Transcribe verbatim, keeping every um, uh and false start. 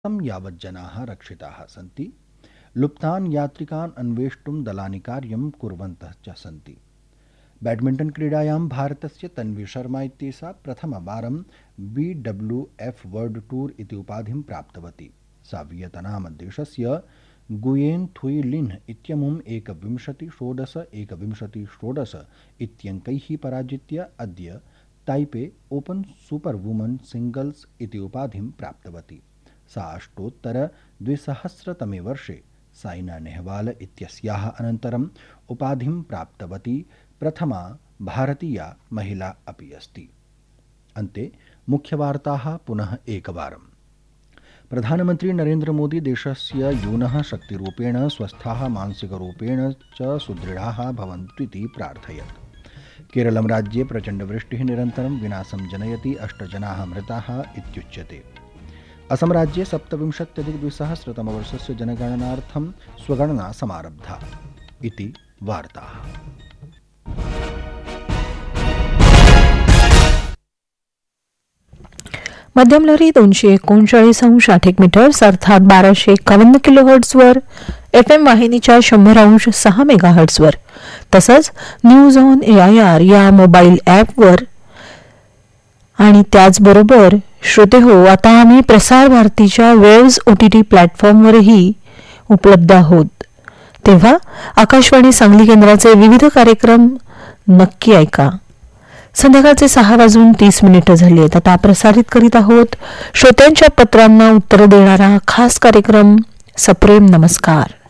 यावत् जनाः रक्षिताः सन्ति। लुप्तान् यात्रिकान् अन्वेष्टुं दलानि कार्यं कुर्वन्तः च सन्ति। बैडमिण्टन् क्रीडायां भारतस्य तन्वी शर्मा इत्येषा प्रथमवारं बी डब्ल्यू एफ वर्ल्ड टूर इति उपाधिं प्राप्तवती। सा वियतनाम देशस्य गुयेन थुई लिन इत्यमुम् एकविंशति षोडश एकविंशति षोडश इत्यङ्कैः पराजित्य अद्य Taipei open super woman singles इति उपाधिं प्राप्तवती। सा अष्टोत्तर द्विसहस्रतमे वर्षे साइना नेहवाल इत्यस्याः अनन्तरम् उपाधिं प्राप्तवती प्रथमा भारतीया महिला अपि अस्ति। अन्ते मुख्यवार्ताः पुनः एकवारम्। प्रधानमन्त्री नरेन्द्र मोदी देशस्य यूनः शक्तिरूपेण स्वस्थाः मानसिकरूपेण च सुदृढाः भवन्तु प्रार्थयत्। केरलं राज्ये प्रचण्डवृष्टिः निरन्तरं विनाशं जनयति, अष्टजनाः मृताः इत्युच्यते। असम राज्ये सप्तविंशत्यधिकद्विसहस्रतमवर्षस्य जनगणनार्थं स्वगणना समारब्धा इति वार्ताः। मध्यम लहरी दोनशे एकोणचाळीस अंश आठ मीटर्स अर्थात बाराशे एकावन्न किलो हर्ट्झवर एफ एम वाहिनीच्या शंभर अंश सहा मेगा हर्ट्झवर तसंच news on A I R या मोबाईल ॲपवर आणि त्याचबरोबर श्रोते हो आता आम्ही प्रसार भारतीच्या वेव्स ओ टी टी प्लॅटफॉर्मवरही उपलब्ध आहोत, तेव्हा आकाशवाणी सांगली केंद्राचे विविध कार्यक्रम नक्की ऐका। संध्याकाळचे सहा वाजून तीस मिनिटं झाली आहेत। आता प्रसारित करीत आहोत श्रोत्यांच्या पत्रांना उत्तर देणारा खास कार्यक्रम सप्रेम नमस्कार।